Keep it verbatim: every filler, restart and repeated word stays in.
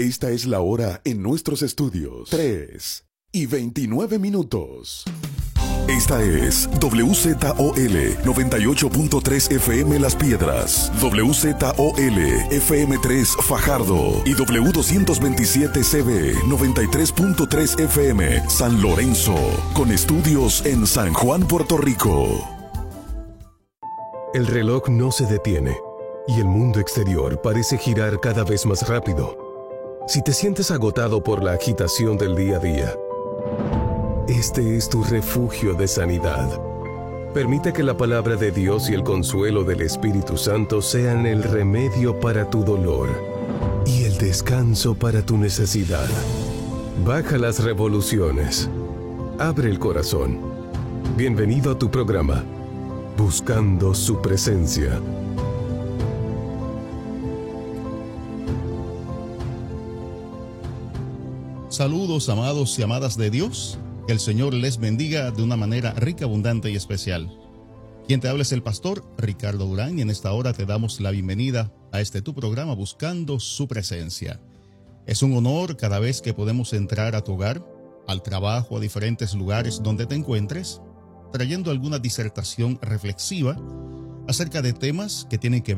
Esta es la hora en nuestros estudios. tres y veintinueve minutos. Esta es W Z O L noventa y ocho punto tres F M Las Piedras, W Z O L F M tres Fajardo y W doscientos veintisiete C B noventa y tres punto tres F M San Lorenzo, con estudios en San Juan, Puerto Rico. El reloj no se detiene y el mundo exterior parece girar cada vez más rápido. Si te sientes agotado por la agitación del día a día, este es tu refugio de sanidad. Permite que la palabra de Dios y el consuelo del Espíritu Santo sean el remedio para tu dolor y el descanso para tu necesidad. Baja las revoluciones. Abre el corazón. Bienvenido a tu programa, Buscando su Presencia. Saludos, amados y amadas de Dios. Que el Señor les bendiga de una manera rica, abundante y especial. Quien te habla es el pastor Ricardo Durán y en esta hora te damos la bienvenida a este tu programa Buscando su Presencia. Es un honor cada vez que podemos entrar a tu hogar, al trabajo, a diferentes lugares donde te encuentres, trayendo alguna disertación reflexiva acerca de temas que tienen que ver